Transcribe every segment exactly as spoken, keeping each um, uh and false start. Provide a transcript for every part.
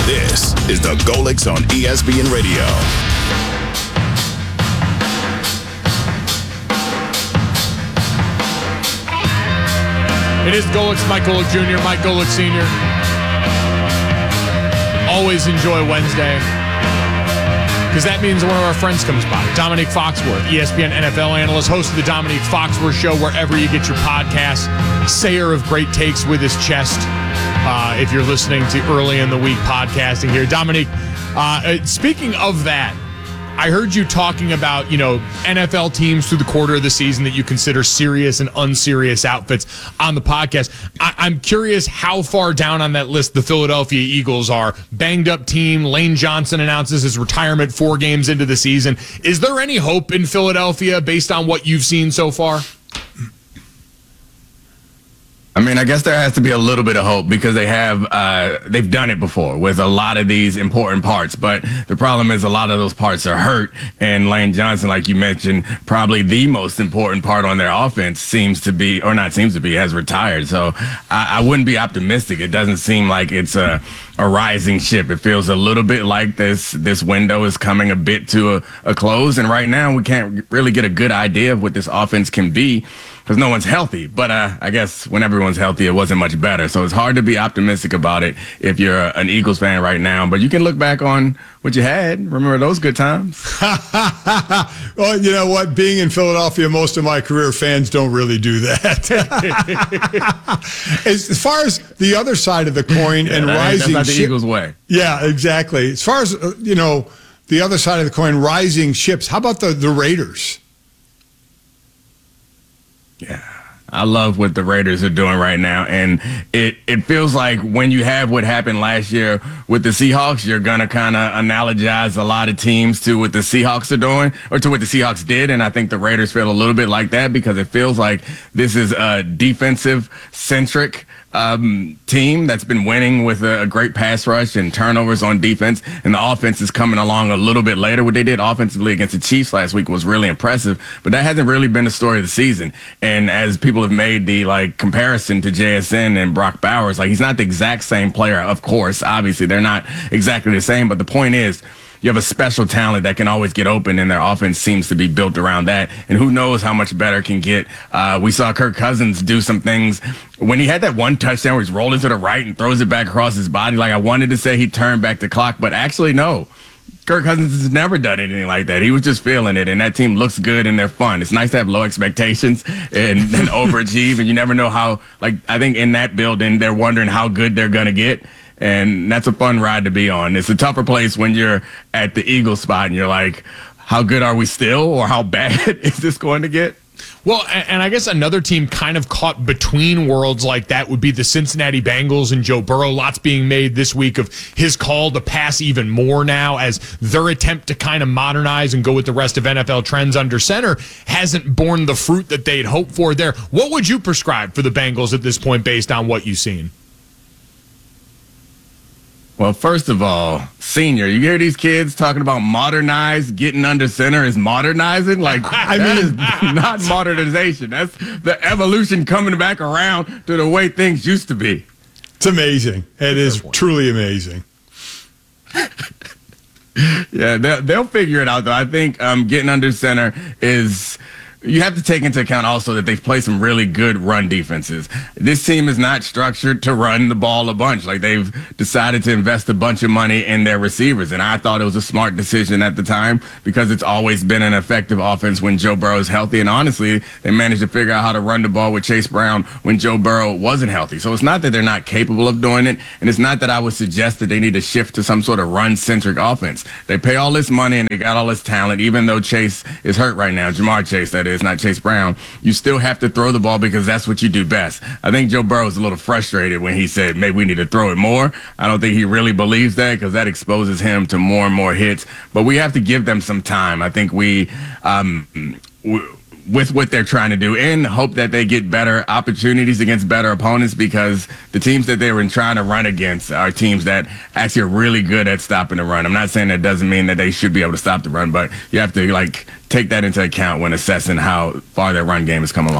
This is the Golics on E S P N Radio. It is Golics, Mike Golic Junior, Mike Golic Senior Always enjoy Wednesday, because that means one of our friends comes by. Dominique Foxworth, E S P N N F L analyst, host of the Dominique Foxworth Show, wherever you get your podcasts. Sayer of great takes with his chest. Uh, if you're listening to early in the week podcasting here, Dominique, uh, speaking of that, I heard you talking about, you know, N F L teams through the quarter of the season that you consider serious and unserious outfits on the podcast. I- I'm curious how far down on that list the Philadelphia Eagles are. Banged up team. Lane Johnson announces his retirement four games into the season. Is there any hope in Philadelphia based on what you've seen so far? I mean, I guess there has to be a little bit of hope because they have, uh, they've done it before with a lot of these important parts. But the problem is a lot of those parts are hurt. And Lane Johnson, like you mentioned, probably the most important part on their offense seems to be, or not seems to be, has retired. So I, I wouldn't be optimistic. It doesn't seem like it's a, a rising ship. It feels a little bit like this, this window is coming a bit to a, a close. And right now we can't really get a good idea of what this offense can be, because no one's healthy. But uh, I guess when everyone's healthy, it wasn't much better. So it's hard to be optimistic about it if you're an Eagles fan right now. But you can look back on what you had. Remember those good times? Well, you know what? Being in Philadelphia most of my career, fans don't really do that. as, as far as the other side of the coin yeah, and that rising... That's not the ship, Eagles way. Yeah, exactly. As far as, uh, you know, the other side of the coin, rising ships, how about the, the Raiders? Yeah, I love what the Raiders are doing right now. And it, it feels like when you have what happened last year with the Seahawks, you're going to kind of analogize a lot of teams to what the Seahawks are doing or to what the Seahawks did. And I think the Raiders feel a little bit like that because it feels like this is a defensive-centric um, team that's been winning with a, a great pass rush and turnovers on defense. And the offense is coming along a little bit later. What they did offensively against the Chiefs last week was really impressive, but that hasn't really been the story of the season. And as people have made the like comparison to J S N and Brock Bowers, like he's not the exact same player, of course. Obviously, they're not exactly the same, but the point is, you have a special talent that can always get open, and their offense seems to be built around that. And who knows how much better it can get. Uh, we saw Kirk Cousins do some things when he had that one touchdown where he's rolling to the right and throws it back across his body. Like I wanted to say he turned back the clock, but actually no. Kirk Cousins has never done anything like that. He was just feeling it, and that team looks good and they're fun. It's nice to have low expectations and, and overachieve, and you never know how, like, I think in that building, they're wondering how good they're going to get. And that's a fun ride to be on. It's a tougher place when you're at the Eagles spot and you're like, how good are we still, or how bad is this going to get? Well, and I guess another team kind of caught between worlds like that would be the Cincinnati Bengals and Joe Burrow. Lots being made this week of his call to pass even more now as their attempt to kind of modernize and go with the rest of N F L trends under center hasn't borne the fruit that they'd hoped for there. What would you prescribe for the Bengals at this point based on what you've seen? Well, first of all, Senior, you hear these kids talking about modernize, getting under center is modernizing? Like, I mean, it's not modernization. That's the evolution coming back around to the way things used to be. It's amazing. It is truly amazing. Yeah, they'll, they'll figure it out, though. I think um, getting under center is... You have to take into account also that they've played some really good run defenses. This team is not structured to run the ball a bunch. Like, they've decided to invest a bunch of money in their receivers, and I thought it was a smart decision at the time because it's always been an effective offense when Joe Burrow is healthy, and honestly, they managed to figure out how to run the ball with Chase Brown when Joe Burrow wasn't healthy. So it's not that they're not capable of doing it, and it's not that I would suggest that they need to shift to some sort of run-centric offense. They pay all this money and they got all this talent, even though Chase is hurt right now, Jamar Chase, that is, not Chase Brown. You still have to throw the ball because that's what you do best. I think Joe Burrow was a little frustrated when he said, maybe we need to throw it more. I don't think he really believes that because that exposes him to more and more hits. But we have to give them some time. I think we, um, w- with what they're trying to do, and hope that they get better opportunities against better opponents, because the teams that they were trying to run against are teams that actually are really good at stopping the run. I'm not saying that doesn't mean that they should be able to stop the run, but you have to like take that into account when assessing how far their run game has come along.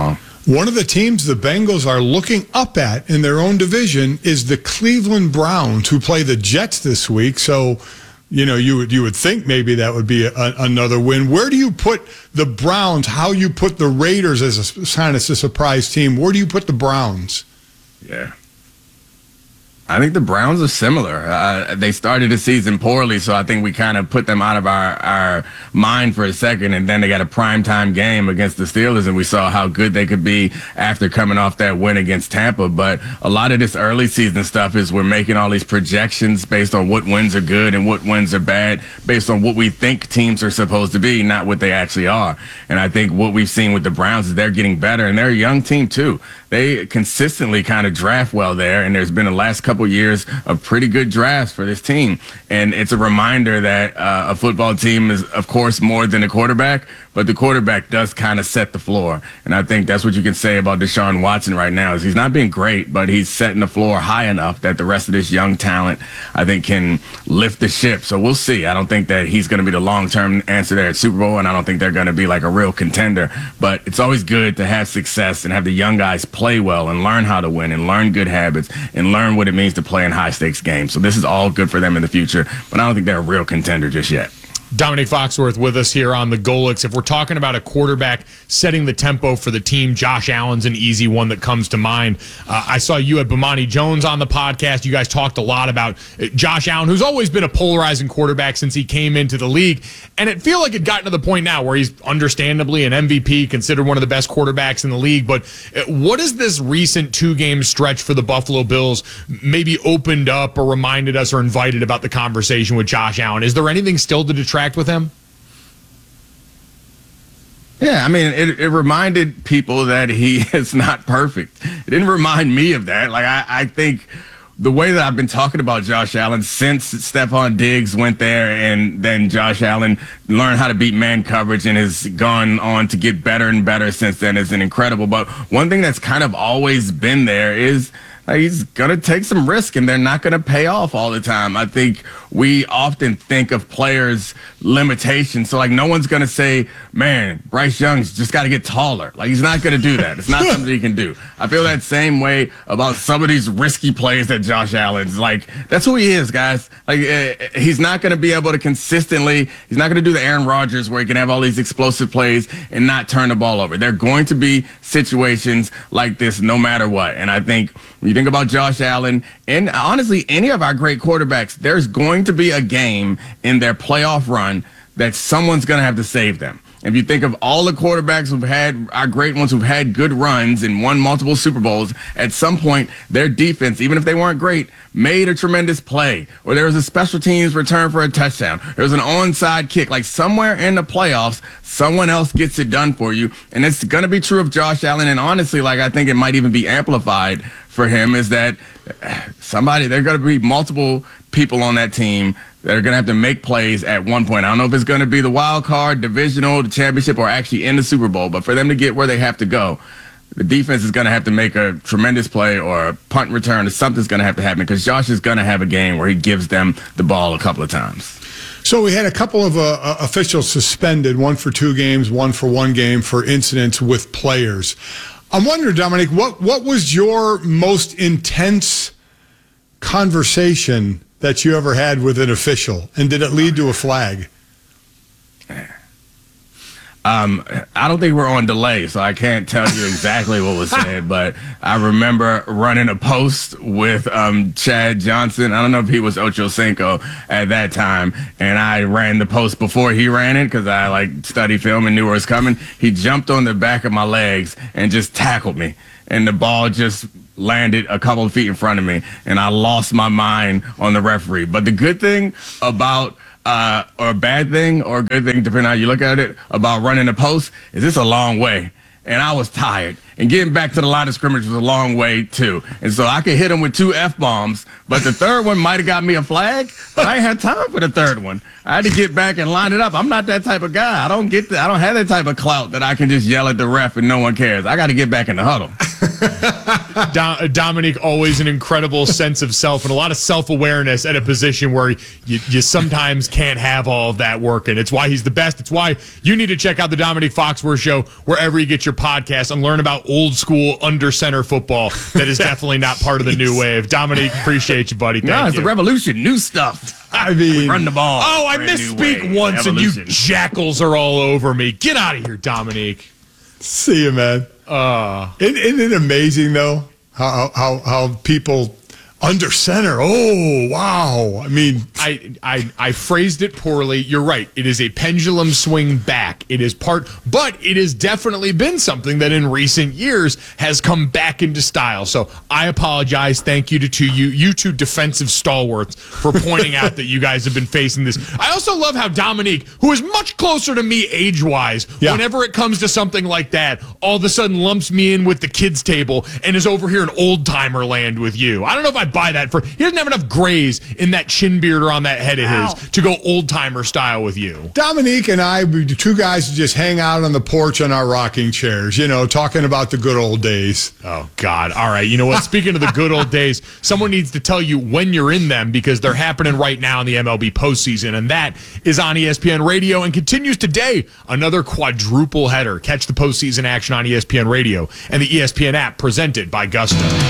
One of the teams the Bengals are looking up at in their own division is the Cleveland Browns, who play the Jets this week. So, you know, you would you would think maybe that would be a, another win. Where do you put the Browns? How you put the Raiders as a kind of a surprise team? Where do you put the Browns? Yeah. I think the Browns are similar. Uh, they started the season poorly, so I think we kind of put them out of our, our mind for a second, and then they got a primetime game against the Steelers, and we saw how good they could be after coming off that win against Tampa. But a lot of this early season stuff is we're making all these projections based on what wins are good and what wins are bad, based on what we think teams are supposed to be, not what they actually are. And I think what we've seen with the Browns is they're getting better, and they're a young team too. They consistently kind of draft well there, and there's been the last couple years of pretty good drafts for this team. And it's a reminder that uh, a football team is, of course, more than a quarterback, but the quarterback does kind of set the floor. And I think that's what you can say about Deshaun Watson right now is he's not being great, but he's setting the floor high enough that the rest of this young talent, I think, can lift the ship. So we'll see. I don't think that he's going to be the long-term answer there at Super Bowl, and I don't think they're going to be like a real contender. But it's always good to have success and have the young guys play well and learn how to win and learn good habits and learn what it means to play in high-stakes games. So this is all good for them in the future, but I don't think they're a real contender just yet. Dominique Foxworth with us here on the Golics. If we're talking about a quarterback setting the tempo for the team, Josh Allen's an easy one that comes to mind. Uh, I saw you had Bomani Jones on the podcast. You guys talked a lot about Josh Allen, who's always been a polarizing quarterback since he came into the league. And it feels like it gotten to the point now where he's understandably an M V P, considered one of the best quarterbacks in the league. But what is this recent two-game stretch for the Buffalo Bills maybe opened up or reminded us or invited about the conversation with Josh Allen? Is there anything still to detract with him? Yeah, I mean, it, it reminded people that he is not perfect. It didn't remind me of that. Like, I, I think the way that I've been talking about Josh Allen since Stephon Diggs went there and then Josh Allen learned how to beat man coverage and has gone on to get better and better since then is incredible. But one thing that's kind of always been there is like, he's going to take some risk, and they're not going to pay off all the time. I think we often think of players' limitations. So, like, no one's going to say, man, Bryce Young's just got to get taller. Like, he's not going to do that. It's not something he can do. I feel that same way about some of these risky plays that Josh Allen's. Like, that's who he is, guys. Like, uh, he's not going to be able to consistently, he's not going to do the Aaron Rodgers where he can have all these explosive plays and not turn the ball over. There are going to be situations like this no matter what. And I think when you think about Josh Allen and honestly any of our great quarterbacks, there's going to be a game in their playoff run that someone's going to have to save them. If you think of all the quarterbacks who've had, our great ones who've had good runs and won multiple Super Bowls, at some point, their defense, even if they weren't great, made a tremendous play. Or there was a special teams return for a touchdown. There was an onside kick. Like somewhere in the playoffs, someone else gets it done for you. And it's going to be true of Josh Allen. And honestly, like I think it might even be amplified for him is that somebody, there are going to be multiple people on that team that are going to have to make plays at one point. I don't know if it's going to be the wild card, divisional, the championship, or actually in the Super Bowl. But for them to get where they have to go, the defense is going to have to make a tremendous play or a punt return or something's going to have to happen because Josh is going to have a game where he gives them the ball a couple of times. So we had a couple of uh, officials suspended, one for two games, one for one game for incidents with players. I'm wondering, Dominic, what, what was your most intense conversation that you ever had with an official, and did it lead to a flag? Um, I don't think we're on delay, so I can't tell you exactly what was said, but I remember running a post with um, Chad Johnson. I don't know if he was Ocho Cinco at that time, and I ran the post before he ran it because I like study film and knew where it was coming. He jumped on the back of my legs and just tackled me, and the ball just landed a couple of feet in front of me, and I lost my mind on the referee. But the good thing about Uh, or a bad thing or a good thing, depending on how you look at it, about running the post is it's a long way. And I was tired. And getting back to the line of scrimmage was a long way, too. And so I could hit him with two F-bombs, but the third one might have got me a flag, but I ain't had time for the third one. I had to get back and line it up. I'm not that type of guy. I don't get the, I don't have that type of clout that I can just yell at the ref and no one cares. I got to get back in the huddle. Do- Dominique, always an incredible sense of self and a lot of self-awareness at a position where you, you sometimes can't have all of that working. It's why he's the best. It's why you need to check out the Dominique Foxworth Show wherever you get your podcast and learn about old school under center football that is definitely not part of the new wave. Dominique, appreciate you, buddy. Thank no, it's you. the revolution. New stuff. I mean, we run the ball. Oh, I Brand new misspeak way. once Evolution. and you jackals are all over me. Get out of here, Dominique. see you, man. Uh, Isn't, isn't it amazing, though, how how how people under center? Oh, wow. I mean, I, I I phrased it poorly. You're right. It is a pendulum swing back. It is part, but it has definitely been something that in recent years has come back into style. So I apologize. Thank you to, to you, you two defensive stalwarts for pointing out that you guys have been facing this. I also love how Dominique, who is much closer to me age-wise, Yeah. whenever it comes to something like that, all of a sudden lumps me in with the kids' table and is over here in old-timer land with you. I don't know if I buy that for he doesn't have enough grays in that chin beard or on that head of his to go old timer style with you. Dominique and I, we two guys just hang out on the porch on our rocking chairs, you know, talking about the good old days. Oh God. All right. You know what? Speaking of the good old days, someone needs to tell you when you're in them because they're happening right now in the M L B postseason, and that is on E S P N Radio and continues today. Another quadruple header. Catch the postseason action on E S P N Radio and the E S P N app presented by Gusto.